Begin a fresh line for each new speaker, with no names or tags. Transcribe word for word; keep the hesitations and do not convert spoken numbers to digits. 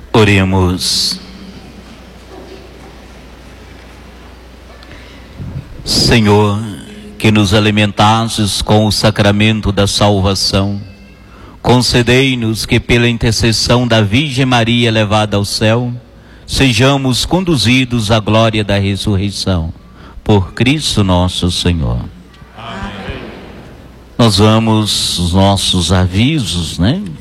Oremos. Senhor, que nos alimentastes com o sacramento da salvação, concedei-nos que pela intercessão da Virgem Maria levada ao céu, sejamos conduzidos à glória da ressurreição. Por Cristo nosso Senhor. Amém. Nós vamos os nossos avisos, né?